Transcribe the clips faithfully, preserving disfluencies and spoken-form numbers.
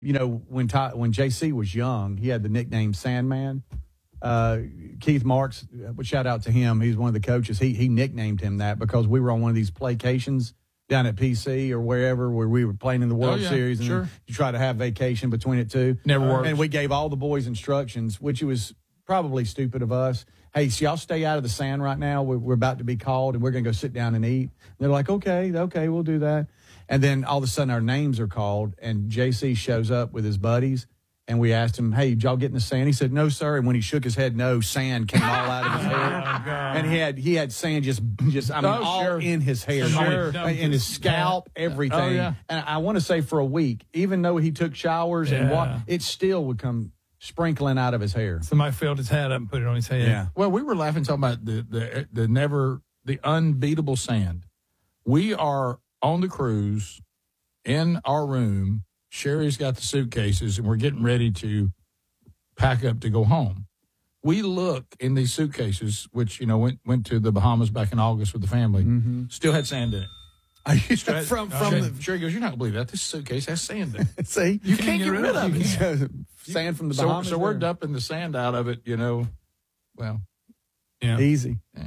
you know, when Ty, when J C was young, he had the nickname Sandman. Uh, Keith Marks, uh, shout out to him. He's one of the coaches. He he nicknamed him that because we were on one of these playcations down at P C or wherever where we were playing in the World oh, yeah, Series. And sure. you try to have vacation between it two. Never uh, works. And we gave all the boys instructions, which was probably stupid of us. Hey, so y'all stay out of the sand right now. We're, we're about to be called, and we're going to go sit down and eat. And they're like, okay, okay, we'll do that. And then all of a sudden our names are called, and J C shows up with his buddies, and we asked him, hey, did y'all get in the sand? He said, no, sir. And when he shook his head, no, sand came all out of his hair. Oh, God. And he had he had sand just, just I mean, Oh, all sure. in his hair. Sure. I mean, in his scalp, everything. Oh, yeah. And I want to say for a week, even though he took showers and Yeah. what, it still would come sprinkling out of his hair. Somebody filled his hat up and put it on his head. Yeah. Well, we were laughing talking about the, the the never the unbeatable sand. We are on the cruise in our room. Sherry's got the suitcases, and we're getting ready to pack up to go home. We look in these suitcases, which you know went went to the Bahamas back in August with the family. Mm-hmm. Still had sand in it. from from Sherry, the Sherry goes, "You're not gonna believe that. This suitcase has sand in it. see You can't get rid of it. Sand from the So, Bahamas. so we're there. dumping the sand out of it. You know, well, Yeah. Easy. yeah.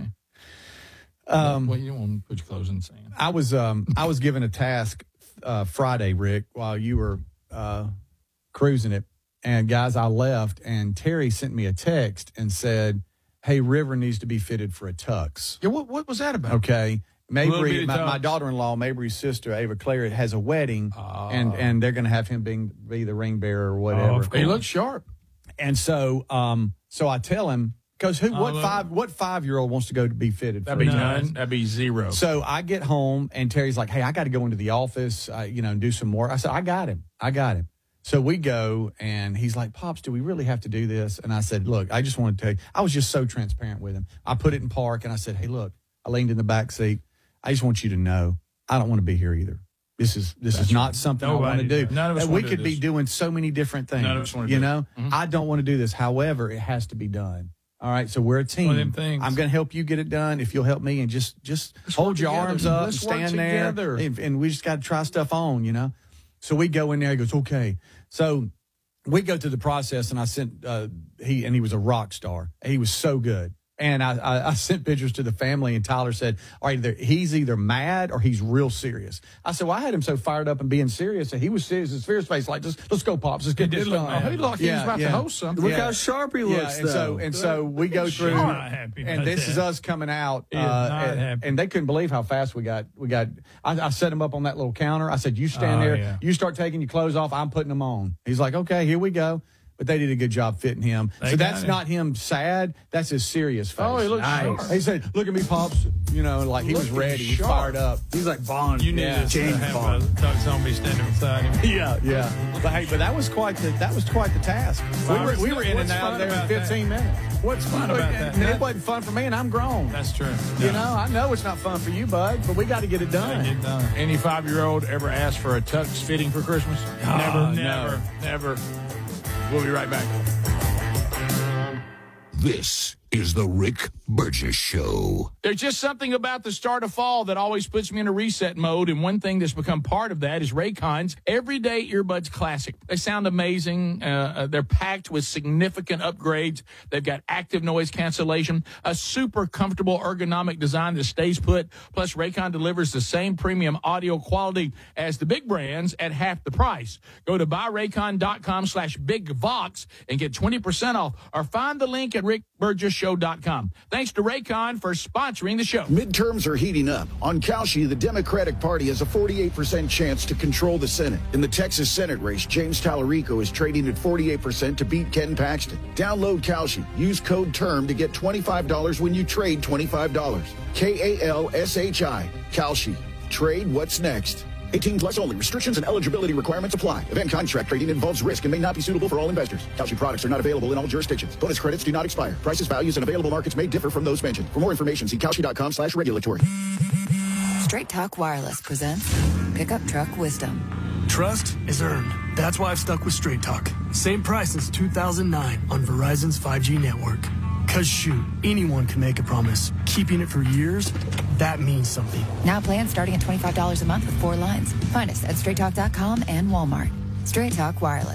Um, well, you don't want to put your clothes in the sand. I was um I was given a task uh, Friday, Rick, while you were uh, cruising it, and guys, I left, and Terry sent me a text and said, "Hey, River needs to be fitted for a tux." Yeah, what what was that about? Okay. Little Mabry, bitty my, tux. my daughter-in-law, Mabry's sister, Ava Claret, has a wedding, Ah. and and they're going to have him being be the ring bearer or whatever. of He looks sharp. And so, um, so I tell him because who, what love five, what five-year-old wants to go to be fitted? That'd for be a tux? none. That'd be zero. So I get home, and Terry's like, "Hey, I got to go into the office, uh, you know, and do some work." I said, "I got him. I got him." So we go, and he's like, "Pops, do we really have to do this?" And I said, "Look, I just want to tell you, I was just so transparent with him. I put it in park, and I said, hey, look, I leaned in the back seat. I just want you to know, I don't want to be here either. This is this That's is not right. something Nobody I want to do. does. None of us And wanna we do could be this. doing so many different things. None of us wanna you do know, it. Mhm. I don't want to do this. However, it has to be done. All right, so we're a team. One of them things. I'm going to help you get it done if you'll help me, and just just Let's hold work your together. arms up Let's and work stand there, together. and, and we just got to try stuff on, you know. So we go in there. He goes, okay. So we go through the process, and I sent uh, he and he was a rock star. He was so good. And I, I, I sent pictures to the family, and Tyler said, all right, either, he's either mad or he's real serious. I said, well, I had him so fired up and being serious, and he was serious, his serious face, like, just, let's go, Pops, let's get He this did look done. mad. Oh, he looked like he was about to host something. Look Yeah. how sharp he Yeah, looks, and so though. and so we go through, He's not happy and about this is that. us coming out, He is uh, not and, happy. and they couldn't believe how fast we got. We got. I, I set him up on that little counter. I said, "You stand Oh, there. yeah. You start taking your clothes off. I'm putting them on." He's like, "Okay, here we go." But they did a good job fitting him. They so got that's him. not him sad. That's his serious face. Oh, he looks nice. sharp. He said, "Look at me, Pops." You know, like he was Looking ready. He's sharp. fired up. He's like Bond. You need Yeah. to James have Bond. a tux zombie standing beside him. Yeah, yeah. But hey, but that was quite the that was quite the task. We were we were in and What's out fun there in about fifteen minutes. What's fun But- about that? and it wasn't fun for me, and I'm grown. That's true. You know, I know it's not fun for you, bud, but we got to get it Gotta done. get done. Any five-year-old ever asked for a tux fitting for Christmas? Oh, never, no. never, never. We'll be right back. This is the Rick Burgess Show. There's just something about the start of fall that always puts me in a reset mode, and one thing that's become part of that is Raycon's Everyday Earbuds Classic. They sound amazing. Uh, uh, they're packed with significant upgrades. They've got active noise cancellation, a super comfortable ergonomic design that stays put, plus Raycon delivers the same premium audio quality as the big brands at half the price. Go to buyraycon.com slash bigvox and get twenty percent off, or find the link at rick burgess show dot com. Thanks to Raycon for sponsoring the show. Midterms are heating up. On Kalshi, the Democratic Party has a forty-eight percent chance to control the Senate. In the Texas Senate race, James Tallarico is trading at forty-eight percent to beat Ken Paxton. Download Kalshi. Use code TERM to get twenty-five dollars when you trade twenty-five dollars. K A L S H I. Kalshi. Trade what's next. eighteen plus only. Restrictions and eligibility requirements apply. Event contract trading involves risk and may not be suitable for all investors. Kalshi products are not available in all jurisdictions. Bonus credits do not expire. Prices, values, and available markets may differ from those mentioned. For more information, see Kalshi.com slash regulatory. Straight Talk Wireless presents Pickup Truck Wisdom. Trust is earned. That's why I've stuck with Straight Talk. Same price since two thousand nine on Verizon's five G network. Cause shoot, anyone can make a promise. Keeping it for years, that means something. Now plans starting at twenty-five dollars a month with four lines. Find us at straight talk dot com and Walmart. Straight Talk Wireless.